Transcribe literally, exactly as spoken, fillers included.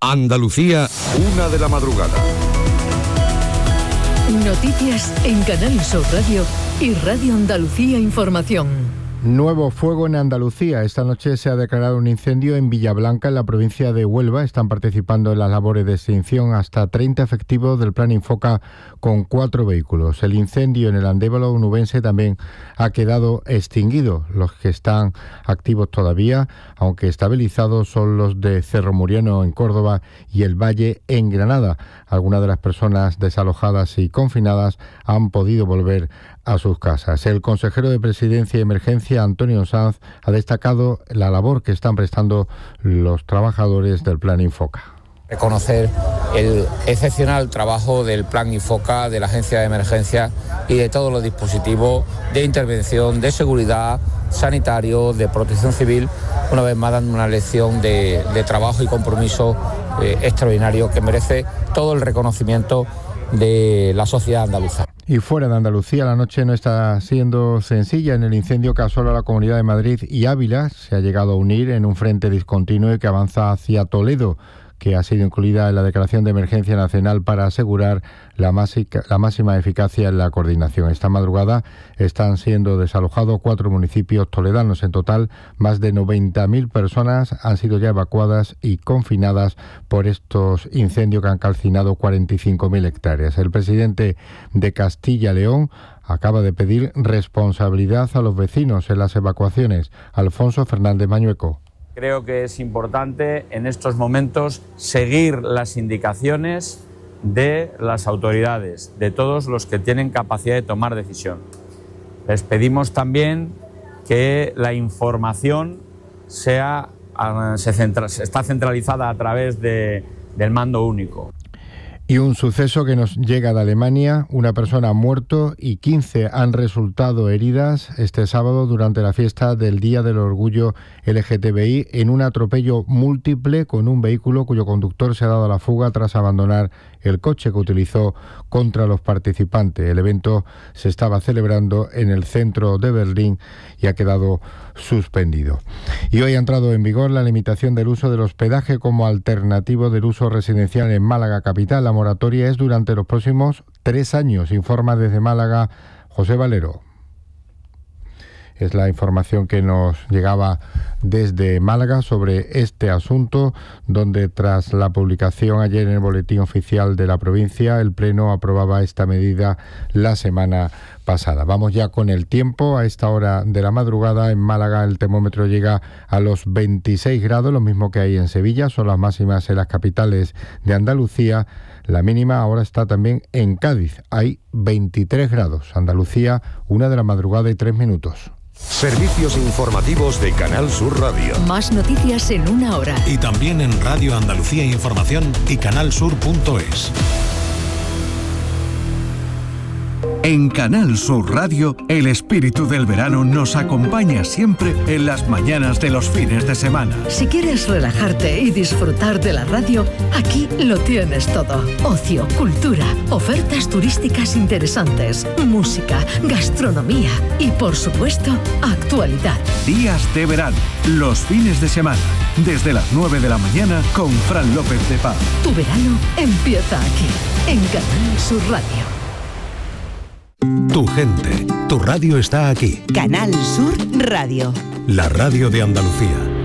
Andalucía, una de la madrugada. Noticias en Canal Sur Radio y Radio Andalucía Información. Nuevo fuego en Andalucía. Esta noche se ha declarado un incendio en Villablanca, en la provincia de Huelva. Están participando en las labores de extinción hasta treinta efectivos del Plan Infoca con cuatro vehículos. El incendio en el Andévalo onubense también ha quedado extinguido. Los que están activos todavía, aunque estabilizados, son los de Cerro Muriano en Córdoba y El Valle en Granada. Algunas de las personas desalojadas y confinadas han podido volver a sus casas. El consejero de Presidencia y Emergencia, Antonio Sanz, ha destacado la labor que están prestando los trabajadores del Plan Infoca. Reconocer el excepcional trabajo del Plan Infoca, de la Agencia de Emergencia y de todos los dispositivos de intervención, de seguridad, sanitario, de protección civil, una vez más dando una lección de, de trabajo y compromiso eh, extraordinario que merece todo el reconocimiento de la sociedad andaluza. Y fuera de Andalucía, la noche no está siendo sencilla. En el incendio que asola la Comunidad de Madrid y Ávila se ha llegado a unir en un frente discontinuo que avanza hacia Toledo, que ha sido incluida en la declaración de emergencia nacional para asegurar la, másica, la máxima eficacia en la coordinación. Esta madrugada están siendo desalojados cuatro municipios toledanos. En total, más de noventa mil personas han sido ya evacuadas y confinadas por estos incendios que han calcinado cuarenta y cinco mil hectáreas. El presidente de Castilla y León acaba de pedir responsabilidad a los vecinos en las evacuaciones. Alfonso Fernández Mañueco. Creo que es importante en estos momentos seguir las indicaciones de las autoridades, de todos los que tienen capacidad de tomar decisión. Les pedimos también que la información sea, se centra, está centralizada a través de, del mando único. Y un suceso que nos llega de Alemania: una persona ha muerto y quince han resultado heridas este sábado durante la fiesta del Día del Orgullo L G T B I en un atropello múltiple con un vehículo cuyo conductor se ha dado a la fuga tras abandonar el coche que utilizó contra los participantes. El evento se estaba celebrando en el centro de Berlín y ha quedado suspendido. Y hoy ha entrado en vigor la limitación del uso del hospedaje como alternativo del uso residencial en Málaga capital. La moratoria es durante los próximos tres años, informa desde Málaga José Valero. Es la información que nos llegaba desde Málaga sobre este asunto, donde tras la publicación ayer en el Boletín Oficial de la provincia, el Pleno aprobaba esta medida la semana pasada. Vamos ya con el tiempo. A esta hora de la madrugada en Málaga el termómetro llega a los veintiséis grados, lo mismo que hay en Sevilla, son las máximas en las capitales de Andalucía. La mínima ahora está también en Cádiz, hay veintitrés grados. Andalucía, una de la madrugada y tres minutos. Servicios informativos de Canal Sur Radio. Más noticias en una hora. Y también en Radio Andalucía Información y canalsur punto es. En Canal Sur Radio, el espíritu del verano nos acompaña siempre en las mañanas de los fines de semana. Si quieres relajarte y disfrutar de la radio, aquí lo tienes todo. Ocio, cultura, ofertas turísticas interesantes, música, gastronomía y, por supuesto, actualidad. Días de verano, los fines de semana, desde las nueve de la mañana con Fran López de Paz. Tu verano empieza aquí, en Canal Sur Radio. Tu gente, tu radio está aquí. Canal Sur Radio. La radio de Andalucía.